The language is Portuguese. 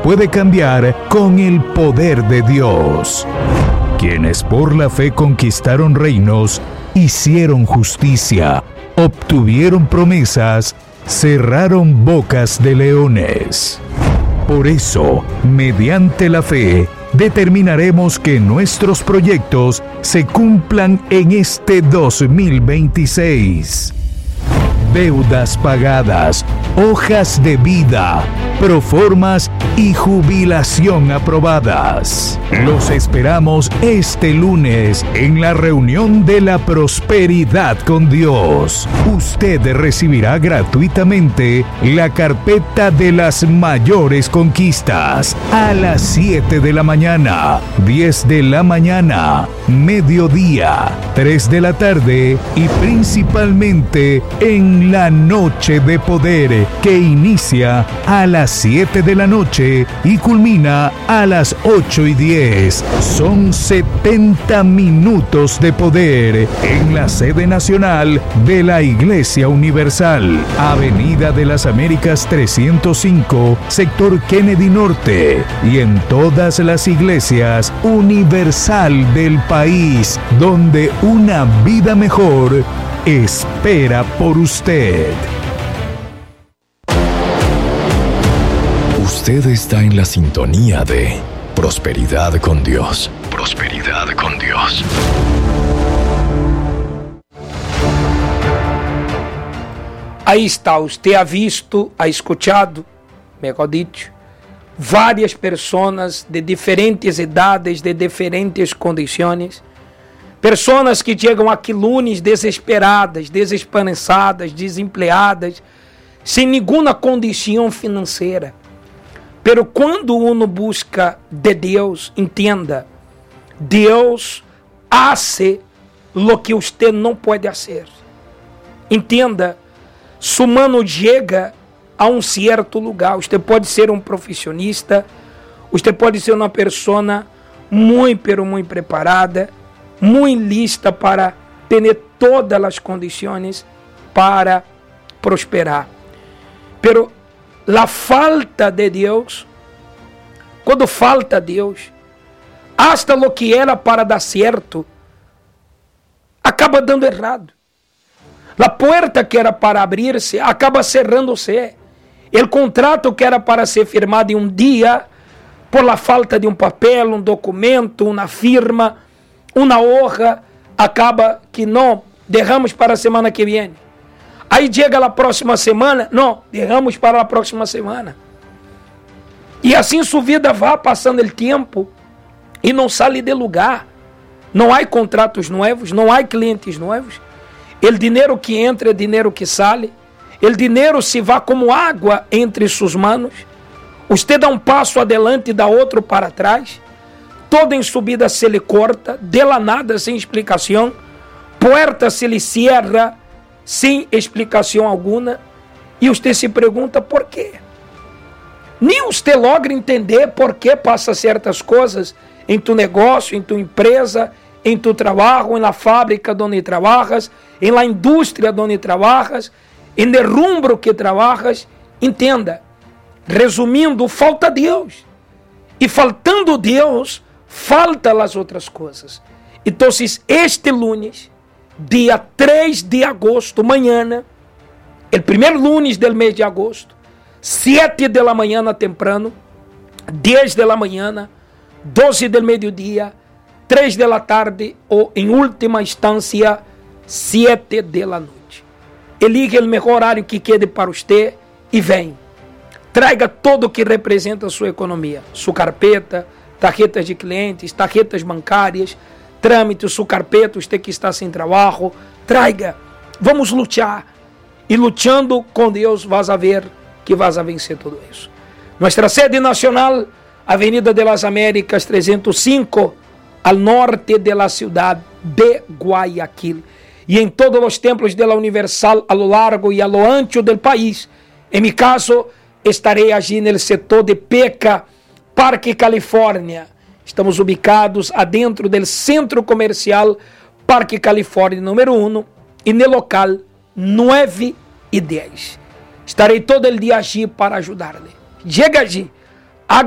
puede cambiar con el poder de Dios. Quienes por la fe conquistaron reinos, hicieron justicia, obtuvieron promesas, cerraron bocas de leones. Por eso, mediante la fe, determinaremos que nuestros proyectos se cumplan en este 2026. Deudas pagadas, hojas de vida, proformas y jubilación aprobadas. Los esperamos este lunes en la reunión de la prosperidad con Dios. Usted recibirá gratuitamente la carpeta de las mayores conquistas a las 7 de la mañana, 10 de la mañana, mediodía, 3 de la tarde y principalmente en la noche de poder, que inicia a las 7 de la noche y culmina a las 8:10. Son 70 minutos de poder en la sede nacional de la Iglesia Universal, Avenida de las Américas 305, sector Kennedy Norte, y en todas las iglesias universal del país, donde una vida mejor espera por usted. Usted está en la sintonía de Prosperidad con Dios. Prosperidad con Dios. Aí está, usted ha visto, ha escuchado, mejor dicho, várias pessoas de diferentes idades, de diferentes condições. Pessoas que chegam aqui lunes desesperadas, desesperançadas, desempregadas, sem nenhuma condição financeira. Pero quando uno busca de Deus, entenda, Deus hace lo que usted não pode fazer. Entenda, su mano chega a um certo lugar. Você pode ser um profissionista, você pode ser uma pessoa muito, pero muito preparada, muito lista para ter todas as condições para prosperar. Pero a falta de Deus, quando falta Deus, hasta lo que era para dar certo, acaba dando errado. A porta que era para abrir-se, acaba cerrando-se. O contrato que era para ser firmado em um dia, por la falta de um papel, um documento, uma firma, uma hoja, acaba que não, derramos para a semana que vem. Aí chega a próxima semana, não, derramos para a próxima semana. E assim sua vida vai passando o tempo e não sai de lugar. Não há contratos novos, não há clientes novos. O dinheiro que entra é dinheiro que sai. O dinheiro se vai como água entre suas mãos. Você dá um passo adelante e dá outro para trás. Toda em subida se lhe corta, de la nada, sem explicação. Porta se lhe cierra, sem explicação alguma. E você se pergunta por quê. Nem você logra entender por que passa certas coisas em tu negócio, em tu empresa, em tu trabalho, na fábrica onde trabalhas, em la indústria onde trabalhas, em el rumbro que trabalhas. Entenda, resumindo, falta Deus. E faltando Deus, faltam as outras coisas. Então, este lunes, dia 3 de agosto, mañana, o primeiro lunes do mês de agosto, 7 da manhã temprano, 10 da manhã, 12 del mediodía, 3 da tarde ou, em última instância, 7 da noite. Elige o melhor horário que quede para você e vem. Traga tudo o que representa a sua economia. Sua carpeta, tarjetas de clientes, tarjetas bancárias, trâmites, sua carpeta, você que está sem trabalho. Traga. Vamos lutar. E lutando com Deus, vas a ver que vas a vencer tudo isso. Nossa sede nacional, Avenida de las Américas 305, al norte de la ciudad de Guayaquil. E em todos os templos de la Universal a lo largo e a lo ancho del país. Em mi caso, estarei allí no setor de Peca, Parque Califórnia. Estamos ubicados adentro do centro comercial Parque Califórnia número 1 e no local 9 e 10. Estarei todo o dia allí para ajudar-lhe. Chega allí.